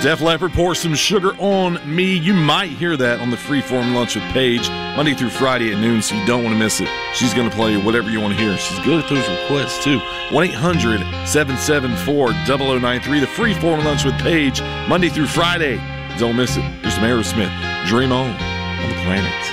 Def Leppard, Pour Some Sugar on Me. You might hear that on the Freeform Lunch with Paige, Monday through Friday at noon, so you don't want to miss it. She's going to play whatever you want to hear. She's good at those requests, too. 1-800-774-0093. The Freeform Lunch with Paige, Monday through Friday. Don't miss it. Here's some Aerosmith. Dream On the Planet.